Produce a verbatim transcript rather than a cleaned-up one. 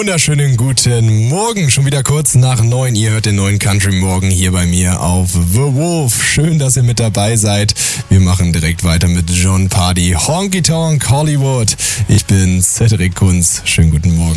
wunderschönen guten Morgen. Schon wieder kurz nach neun. Ihr hört den neuen Country Morgen hier bei mir auf The Wolf. Schön, dass ihr mit dabei seid. Wir machen direkt weiter mit Jon Pardi, Honky Tonk Hollywood. Ich bin Cedric Kunz. Schönen guten Morgen.